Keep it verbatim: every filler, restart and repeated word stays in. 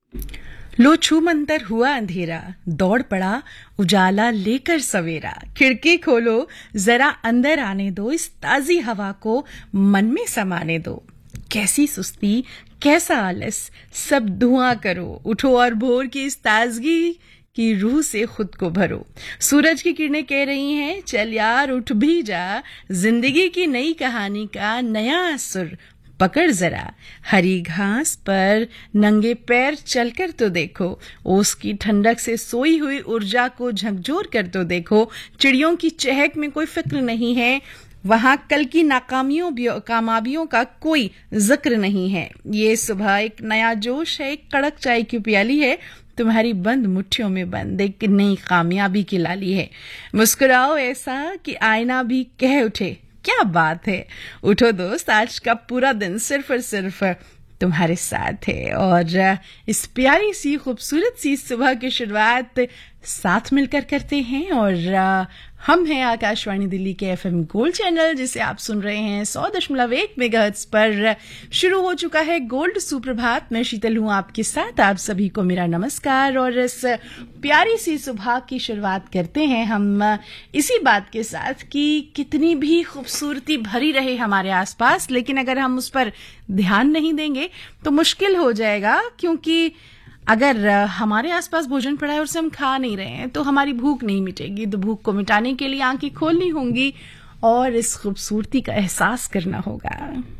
लो छू मंतर हुआ अंधेरा, दौड़ पड़ा उजाला लेकर सवेरा। खिड़की खोलो जरा अंदर आने दो, इस ताजी हवा को मन में समाने दो। कैसी सुस्ती कैसा आलस, सब धुआं करो, उठो और भोर की इस ताजगी की रूह से खुद को भरो। सूरज की किरणें कह रही हैं चल यार उठ भी जा, जिंदगी की नई कहानी का नया सुर पकड़ जरा। हरी घास पर नंगे पैर चलकर तो देखो, ओस की ठंडक से सोई हुई ऊर्जा को झकझोर कर तो देखो। चिड़ियों की चहक में कोई फिक्र नहीं है, वहां कल की नाकामियों कामयाबियों का कोई जिक्र नहीं है। ये सुबह एक नया जोश है, एक कड़क चाय की प्याली है, तुम्हारी बंद मुट्ठियों में बंद एक नई कामयाबी की लाली है। मुस्कुराओ ऐसा कि आईना भी कह उठे क्या बात है। उठो दोस्त, आज का पूरा दिन सिर्फ और सिर्फ तुम्हारे साथ है। और इस प्यारी सी खूबसूरत सी सुबह की शुरुआत साथ मिलकर करते हैं। और हम हैं आकाशवाणी दिल्ली के एफएम गोल्ड चैनल, जिसे आप सुन रहे हैं सौ दशमलव एक मेगाहर्ट्ज पर। शुरू हो चुका है गोल्ड सुप्रभात। मैं शीतल हूं आपके साथ। आप सभी को मेरा नमस्कार। और इस प्यारी सी सुबह की शुरुआत करते हैं हम इसी बात के साथ कि कितनी भी खूबसूरती भरी रहे हमारे आसपास, लेकिन अगर हम उस पर ध्यान नहीं देंगे तो मुश्किल हो जाएगा। क्योंकि अगर हमारे आसपास भोजन पड़ा है और उसे हम खा नहीं रहे हैं तो हमारी भूख नहीं मिटेगी। तो भूख को मिटाने के लिए आंखें खोलनी होंगी और इस खूबसूरती का एहसास करना होगा।